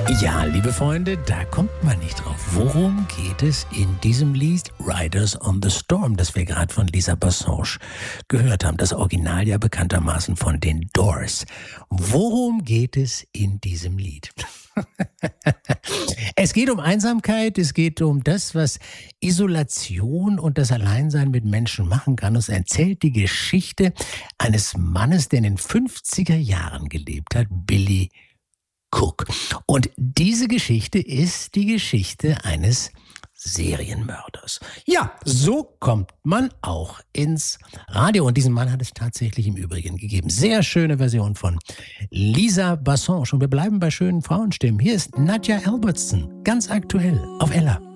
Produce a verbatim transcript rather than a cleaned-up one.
Ja, liebe Freunde, da kommt man nicht drauf. Worum geht es in diesem Lied Riders on the Storm, das wir gerade von Lisa Bassange gehört haben? Das Original ja bekanntermaßen von den Doors. Worum geht es in diesem Lied? Es geht um Einsamkeit, es geht um das, was Isolation und das Alleinsein mit Menschen machen kann. Es erzählt die Geschichte eines Mannes, der in den fünfziger Jahren gelebt hat, Billy Cook. Und diese Geschichte ist die Geschichte eines Serienmörders. Ja, so kommt man auch ins Radio. Und diesen Mann hat es tatsächlich im Übrigen gegeben. Sehr schöne Version von Lisa Bassange. Und wir bleiben bei schönen Frauenstimmen. Hier ist Nadja Albertson, ganz aktuell auf Ella.